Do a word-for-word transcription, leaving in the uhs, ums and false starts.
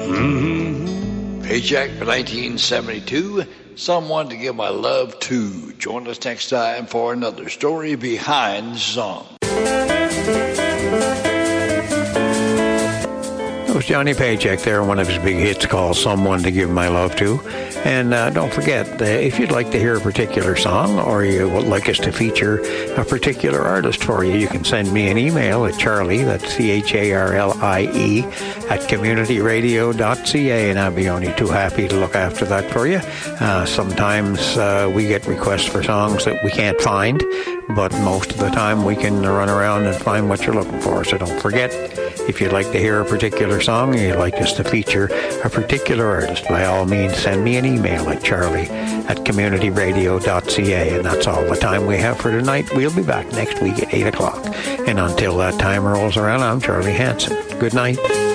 Mm-hmm. Paycheck for nineteen seventy-two. Someone to give my love to. Join us next time for another story behind the song. It was Johnny Paycheck there, one of his big hits called Someone to Give My Love To. And uh, don't forget, uh, if you'd like to hear a particular song or you would like us to feature a particular artist for you, you can send me an email at Charlie, that's C H A R L I E, at community radio dot c a, and I'll be only too happy to look after that for you. Uh, sometimes uh, we get requests for songs that we can't find, but most of the time we can run around and find what you're looking for. So don't forget, if you'd like to hear a particular song or you'd like us to feature a particular artist, by all means, send me an email at Charlie at community radio dot c a. And that's all the time we have for tonight. We'll be back next week at eight o'clock. And until that time rolls around, I'm Charlie Hanson. Good night.